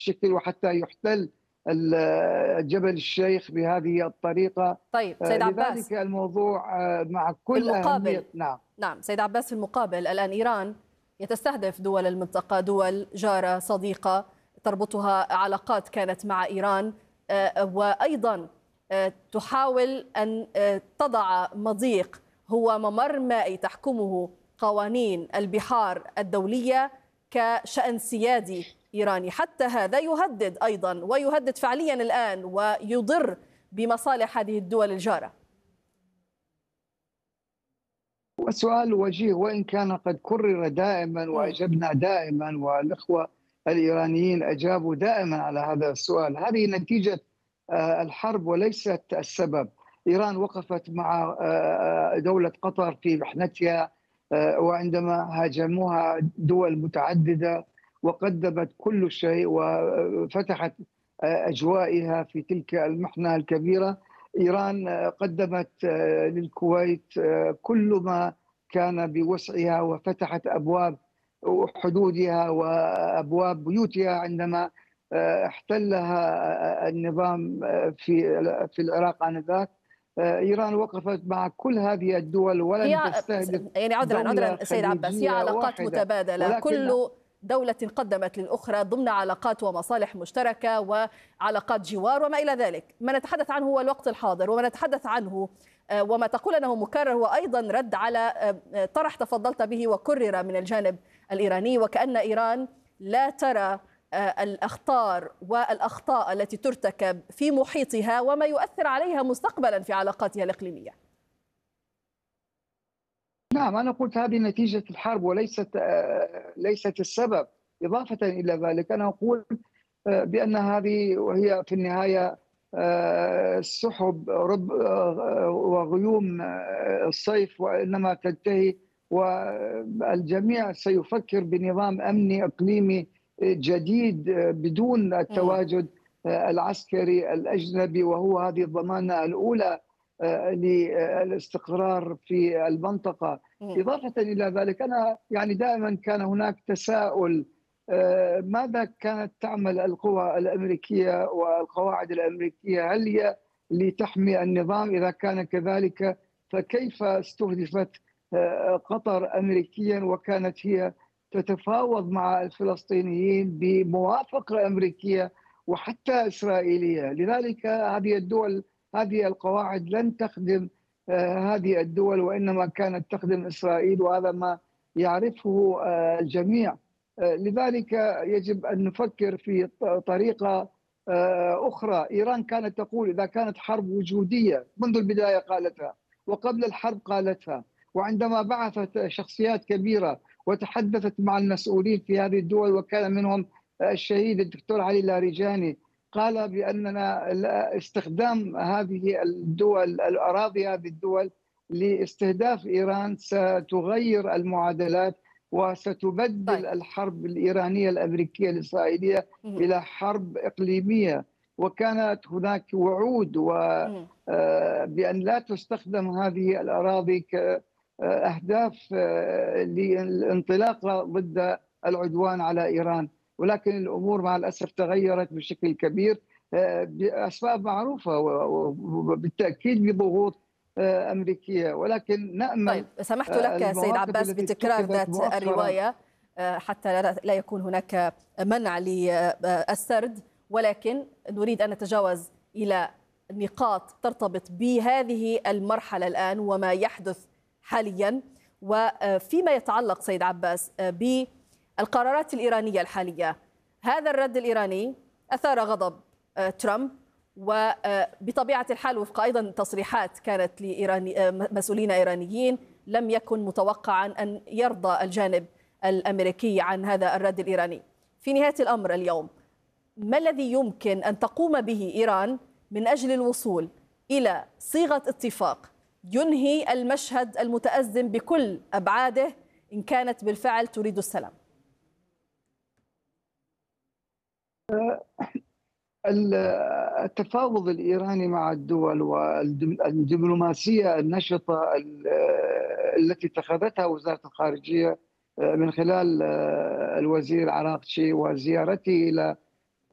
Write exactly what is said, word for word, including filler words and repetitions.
شكل وحتى يحتل جبل الشيخ بهذه الطريقة. طيب سيد عباس، لذلك الموضوع مع في كل المقابل أهمية. نعم نعم سيد عباس، في المقابل الآن إيران يتستهدف دول المنطقة، دول جارة صديقة تربطها علاقات كانت مع إيران، وأيضا تحاول أن تضع مضيق هو ممر مائي تحكمه قوانين البحار الدولية كشأن سيادي إيراني. حتى هذا يهدد أيضا ويهدد فعليا الآن ويضر بمصالح هذه الدول الجارة. وسؤال وجيه، وإن كان قد كرر دائما وأجبنا دائما، والإخوة الإيرانيين أجابوا دائما على هذا السؤال. هذه نتيجة الحرب وليست السبب. إيران وقفت مع دولة قطر في محنتها، وعندما هاجموها دول متعددة، وقدمت كل شيء وفتحت أجوائها في تلك المحنة الكبيرة. إيران قدمت للكويت كل ما كان بوسعها، وفتحت أبواب حدودها وأبواب بيوتها عندما احتلها النظام في في العراق آنذاك. إيران وقفت مع كل هذه الدول ولن تستهدف يعني عذرا عذرا سيد عباس، هي علاقات متبادلة، كل دولة قدمت للأخرى ضمن علاقات ومصالح مشتركة وعلاقات جوار وما إلى ذلك. ما نتحدث عنه هو الوقت الحاضر، وما نتحدث عنه وما تقول أنه مكرر هو أيضا رد على طرح تفضلت به وكرر من الجانب الإيراني، وكأن إيران لا ترى الأخطار والأخطاء التي ترتكب في محيطها وما يؤثر عليها مستقبلا في علاقاتها الإقليمية. نعم، أنا قلت هذه نتيجة الحرب وليست ليست السبب. إضافة إلى ذلك أنا أقول بأن هذه وهي في النهاية سحب وغيوم الصيف، وإنما تنتهي والجميع سيفكر بنظام أمني إقليمي جديد بدون التواجد العسكري الأجنبي، وهو هذه الضمانة الأولى للاستقرار في المنطقة. إضافة إلى ذلك أنا يعني دائما كان هناك تساؤل، ماذا كانت تعمل القوى الأمريكية والقواعد الأمريكية؟ هل هي لتحمي النظام؟ إذا كان كذلك فكيف استهدفت قطر أمريكيا وكانت هي تتفاوض مع الفلسطينيين بموافقة أمريكية وحتى إسرائيلية؟ لذلك هذه الدول هذه القواعد لن تخدم هذه الدول، وإنما كانت تخدم إسرائيل، وهذا ما يعرفه الجميع. لذلك يجب أن نفكر في طريقة أخرى. إيران كانت تقول إذا كانت حرب وجودية منذ البداية قالتها، وقبل الحرب قالتها، وعندما بعثت شخصيات كبيرة وتحدثت مع المسؤولين في هذه الدول، وكان منهم الشهيد الدكتور علي لاریجانی، قال بأننا استخدام هذه الدول الأراضي هذه الدول لاستهداف إيران ستغير المعادلات وستبدل طيب. الحرب الإيرانية الأمريكية الإسرائيلية مم. إلى حرب إقليمية. وكانت هناك وعود بأن لا تستخدم هذه الأراضي كأهداف للانطلاق ضد العدوان على إيران، ولكن الأمور مع الأسف تغيرت بشكل كبير بأسباب معروفة وبالتأكيد بضغوط أمريكية. ولكن نأمل. طيب سمحت لك سيد عباس بتكرار ذات الرواية حتى لا يكون هناك منع للسرد، ولكن نريد أن نتجاوز إلى نقاط ترتبط بهذه المرحلة الآن وما يحدث حاليا. وفيما يتعلق سيد عباس بالقرارات الإيرانية الحالية، هذا الرد الإيراني أثار غضب ترامب، وبطبيعة الحال وفق أيضا تصريحات كانت لإيراني مسؤولين إيرانيين لم يكن متوقعا أن يرضى الجانب الأمريكي عن هذا الرد الإيراني. في نهاية الأمر اليوم ما الذي يمكن أن تقوم به إيران من أجل الوصول إلى صيغة اتفاق ينهي المشهد المتأزم بكل أبعاده إن كانت بالفعل تريد السلام؟ التفاوض الإيراني مع الدول والدبلوماسية النشطة التي اتخذتها وزارة الخارجية من خلال الوزير عراقچي وزيارته إلى